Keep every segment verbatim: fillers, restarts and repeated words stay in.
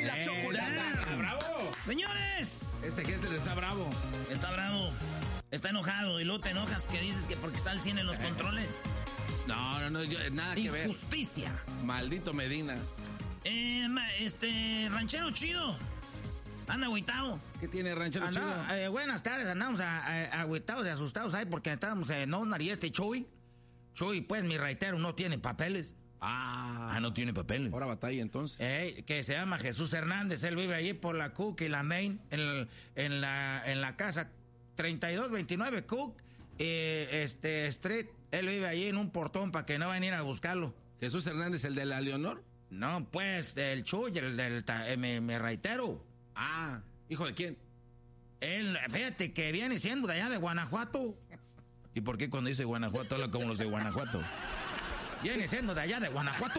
la chocolata. ¡Bravo! Señores. Ese Hessler está bravo. Está bravo. Está enojado. Y luego te enojas que dices que porque está al cien en los controles. No, no, no, yo, nada que ver. Injusticia. Maldito Medina. Eh, este, ranchero chido. Anda agüitado. ¿Qué tiene ranchero Anda, chido? eh, buenas tardes, andamos a- a- agüitados y asustados ahí porque estábamos en Osnar y este Chuy. Chuy, pues mi reitero no tiene papeles. Ah, Ah, no tiene papeles. ahora batalla entonces. Eh, que se llama Jesús Hernández, él vive allí por la Cook y la Main, en, el- en, la, en la casa treinta y dos veintinueve Cook, eh, este, Street. Él vive allí en un portón para que no vayan a ir a buscarlo. Jesús Hernández, el de la Leonor. No, pues, el Chuy, el del, ta- eh, mi, mi reitero. Ah, ¿hijo de quién? Él, fíjate que viene siendo de allá de Guanajuato. ¿Y por qué cuando dice Guanajuato habla como los de Guanajuato? Viene siendo de allá de Guanajuato.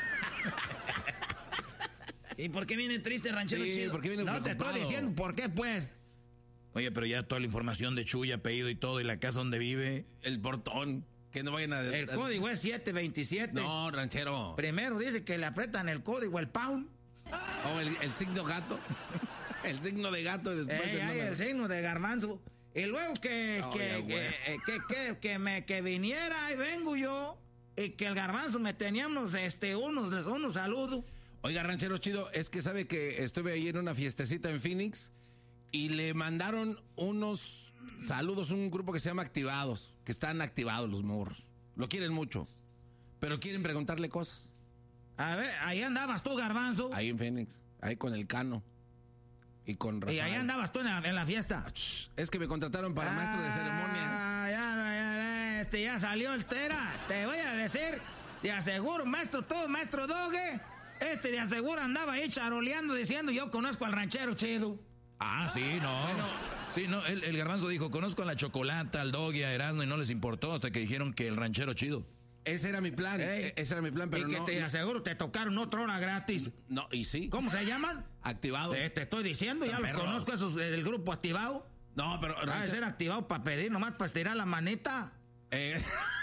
¿Y por qué viene triste, ranchero Sí, chido? ¿por qué viene No te preocupado? estoy diciendo por qué, pues. Oye, pero ya toda la información de Chuy, apellido y todo, y la casa donde vive. El portón. Que no vayan a... El a- código es siete veintisiete. No, ranchero. Primero dice que le apretan el código, el pound. O el, el signo gato. El signo de gato después Ey, del hay número. el signo de garbanzo. Y luego que, Ay, que, güey. que, eh, que, que, que me, que viniera y vengo yo. Y que el garbanzo me tenía unos, este, unos, unos saludos. Oiga, ranchero chido, es que sabe que estuve ahí en una fiestecita en Phoenix y le mandaron unos saludos, un grupo que se llama Activados, que están activados los morros. Lo quieren mucho, pero quieren preguntarle cosas. A ver, ahí andabas tú, garbanzo. Ahí en Phoenix, ahí con el Cano y con Rafael. Y ahí andabas tú en la, en la fiesta. Es que me contrataron para maestro de ceremonia. Ah, ya, ya, ya, este ya salió el tera. Te voy a decir, te aseguro, maestro tú, maestro Doge. Este de aseguro andaba ahí charoleando diciendo yo conozco al ranchero chido. Ah, sí, no. Sí, no, el, el garbanzo dijo, conozco a la Chocolata, al Doggy, a Erasmo, y no les importó hasta que dijeron que el ranchero chido. Ese era mi plan, Ey. e- ese era mi plan, pero y que no, te no, aseguro te tocaron otra hora gratis. no, y sí, ¿Cómo se llaman? activado. Te, te estoy diciendo, ya Son los perros. conozco, esos del grupo activado. No, pero Ha de ranchero- ser activado para pedir, nomás para estirar la manita. eh,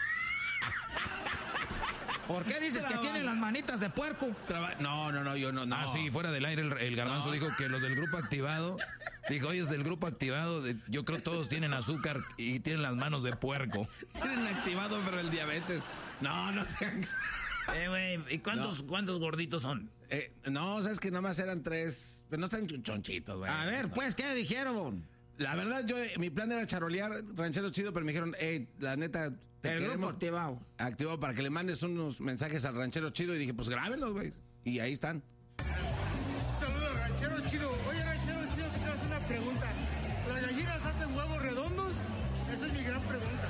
¿Por qué dices que Traba- tienen las manitas de puerco? traba- no, no, no, yo no, no. Ah, sí, fuera del aire el, el garbanzo No. dijo que los del grupo activado, dijo, oye, es del grupo activado, de- yo creo que todos tienen azúcar y tienen las manos de puerco. Tienen activado, pero el diabetes. No, no sean. Eh, güey, ¿y cuántos, cuántos gorditos son? Eh, no, sabes que nada más eran tres. Pero no están chonchitos, güey. A ver, pues, ¿qué dijeron? La verdad, yo, eh, mi plan era charolear ranchero chido, pero me dijeron, hey, la neta, te El grupo queremos activado. activado para que le mandes unos mensajes al ranchero chido. Y dije, pues grábenlos, güey. Y ahí están. Saludos, ranchero chido. Oye, ranchero chido, te quiero hacer una pregunta. ¿Las gallinas hacen huevos redondos? Esa es mi gran pregunta.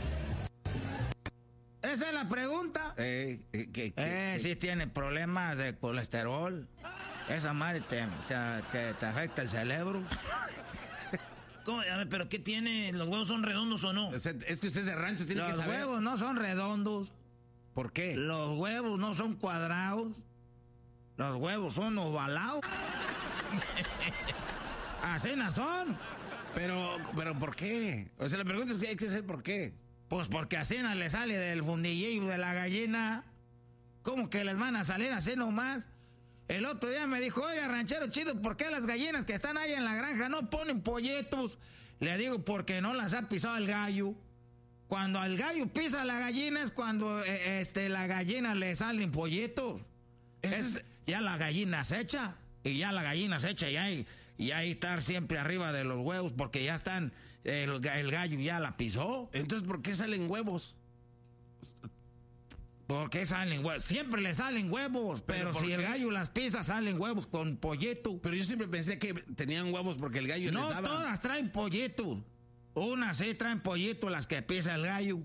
Esa es la pregunta. Eh, eh, que, que- Eh, que- sí tienen problemas de colesterol. Esa madre te, te, te- te afecta el cerebro. ¿Cómo? A ver, ¿pero qué tiene? ¿Los huevos son redondos o no? o sea, es que usted es de rancho, tiene que Los saber. huevos no son redondos. ¿Por qué? Los huevos no son cuadrados. Los huevos son ovalados. Así no son. Pero, pero, ¿por qué? O sea, la pregunta es que hay que saber por qué. Pues porque así no le sale del fundillo de la gallina. ¿Cómo que les van a salir así nomás? El otro día me dijo, oye, ranchero chido, ¿por qué las gallinas que están ahí en la granja no ponen polletos? Le digo, porque no las ha pisado el gallo. Cuando el gallo pisa a la gallina es cuando eh, este, la gallina le salen polletos. Ese Es- es- ya la gallina se echa. Y ya la gallina se echa y ahí, y ahí estar siempre arriba de los huevos porque ya están, el, el gallo ya la pisó. Entonces, ¿por qué salen huevos? ¿Por qué salen huevos? Siempre le salen huevos, pero, ¿Pero por si el qué? gallo las pisa, salen huevos con pollito. Pero yo siempre pensé que tenían huevos porque el gallo No les daba. todas traen pollito. Unas sí traen pollito, las que pisa el gallo.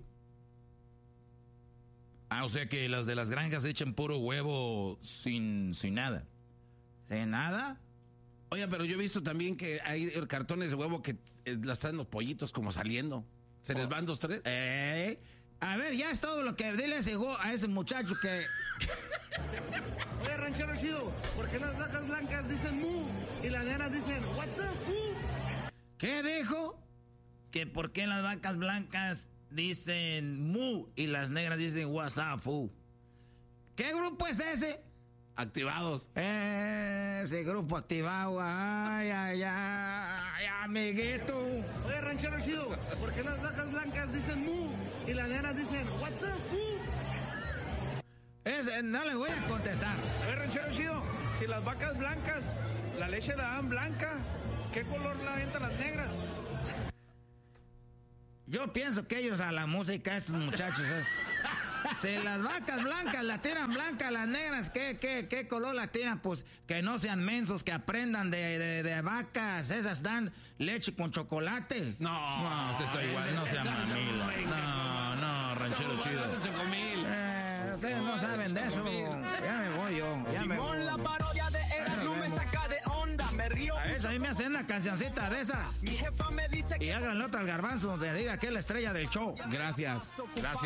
Ah, o sea que las de las granjas echan puro huevo sin, sin nada. ¿De nada? Oye, pero yo he visto también que hay cartones de huevo que eh, las traen los pollitos como saliendo. ¿Se les van dos, tres? Eh, a ver, ya es todo lo que... Dile a ese, go- a ese muchacho que... Oye, ranchero chido, ¿por qué las vacas blancas dicen mu y las negras dicen what's up, mu? ¿Qué dijo? Que por qué las vacas blancas dicen mu y las negras dicen what's up, fu. ¿Qué grupo es ese? Activados. Ese grupo activado, ay, ay, ay, amiguito. Oye, ranchero chido, ¿por qué las vacas blancas dicen mu y las negras dicen what's up, mu? Ese, no le voy a contestar. A ver, ranchero chido, si las vacas blancas, la leche la dan blanca, ¿qué color la avientan las negras? Yo pienso que ellos a la música, estos muchachos, eh, si las vacas blancas la tiran blanca, las negras, ¿qué, qué, qué color la tiran? Pues que no sean mensos, que aprendan de, de, de vacas, esas dan leche con chocolate. No, No, usted está igual, no sea mamila. No, no, ranchero chido. Eh, ustedes no saben de eso. Ya me voy yo, ya me voy. Simón, la parodia de Eras no me saca de onda, me río. A veces a mí me hacen una cancioncita de esas. Mi jefa me dice que Y háganle otra al garbanzo donde diga que es la estrella del show. Gracias. Gracias.